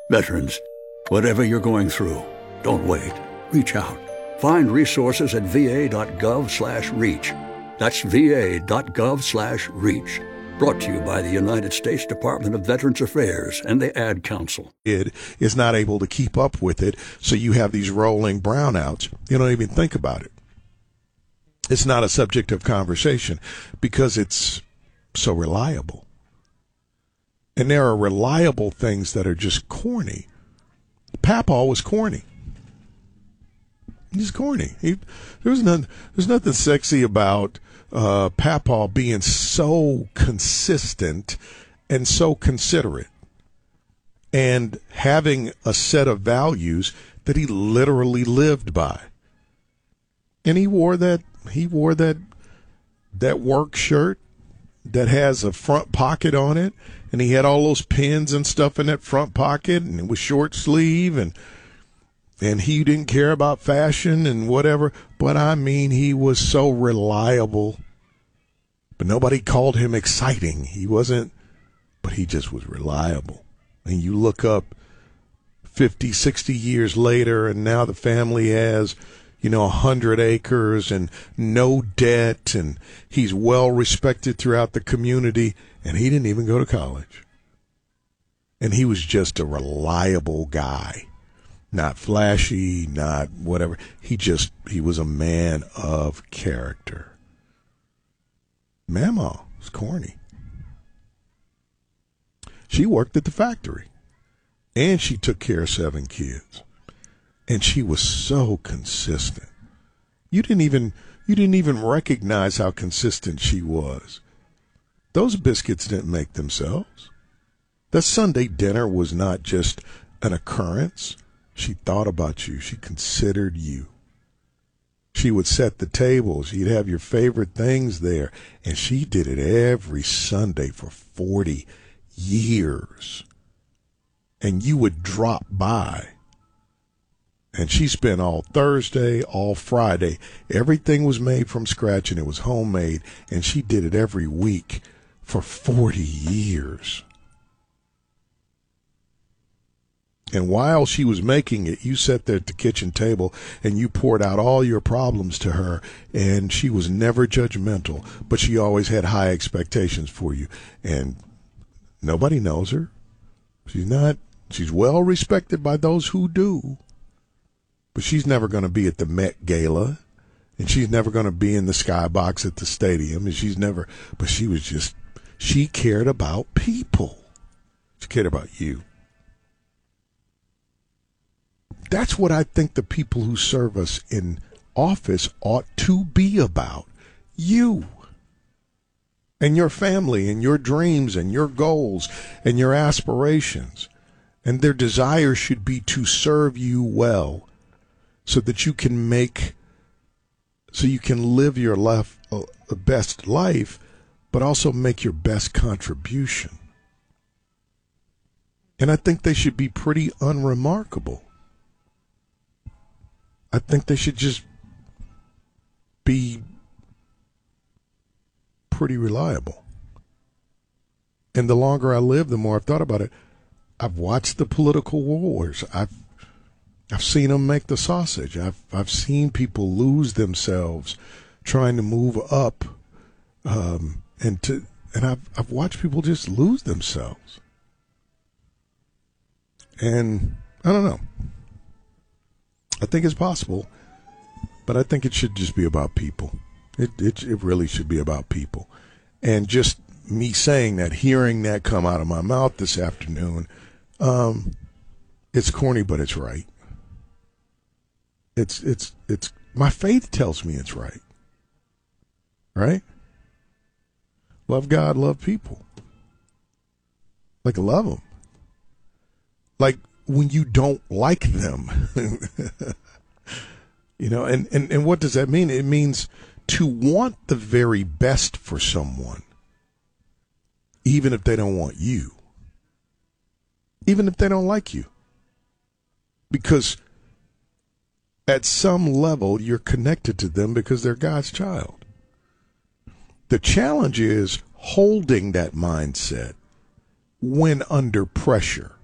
Veterans, whatever you're going through, don't wait. Reach out. Find resources at va.gov/reach. That's va.gov/reach. Brought to you by the United States Department of Veterans Affairs and the Ad Council. It is not able to keep up with it, so you have these rolling brownouts. You don't even think about it. It's not a subject of conversation because it's so reliable. And there are reliable things that are just corny. Papaw was corny. He's corny. There's nothing sexy about Papaw being so consistent and so considerate and having a set of values that he literally lived by. And he wore that work shirt that has a front pocket on it, and he had all those pins and stuff in that front pocket, and it was short sleeve, and he didn't care about fashion and whatever. But I mean, he was so reliable. But nobody called him exciting. He wasn't, but he just was reliable. And you look up 50, 60 years later, and now the family has 100 acres and no debt, and he's well respected throughout the community, and he didn't even go to college. And he was just a reliable guy. Not flashy, not whatever. He was a man of character. Mama was corny. She worked at the factory, and she took care of 7 kids. And she was so consistent. You didn't even recognize how consistent she was. Those biscuits didn't make themselves. The Sunday dinner was not just an occurrence. She thought about you. She considered you. She would set the table. She'd have your favorite things there. And she did it every Sunday for 40 years. And you would drop by. And she spent all Thursday, all Friday. Everything was made from scratch, and it was homemade. And she did it every week for 40 years. And while she was making it, you sat there at the kitchen table and you poured out all your problems to her, and she was never judgmental, but she always had high expectations for you. And nobody knows her. She's well respected by those who do. But she's never going to be at the Met Gala, and she's never going to be in the skybox at the stadium, and but she cared about people. She cared about you. That's what I think the people who serve us in office ought to be about. You and your family and your dreams and your goals and your aspirations. And their desire should be to serve you well so that you can live your best life, but also make your best contribution. And I think they should be pretty unremarkable. I think they should just be pretty reliable. And the longer I live, the more I've thought about it. I've watched the political wars. I've seen them make the sausage. I've seen people lose themselves trying to move up, and I've watched people just lose themselves. And I don't know. I think it's possible, but I think it should just be about people. It really should be about people. And just me saying that, hearing that come out of my mouth this afternoon, it's corny, but it's right. It's my faith tells me it's right. Right? Love God, love people. Like, love them. Like, when you don't like them. And what does that mean? It means to want the very best for someone, even if they don't want you, even if they don't like you, because at some level you're connected to them because they're God's child. The challenge is holding that mindset when under pressure.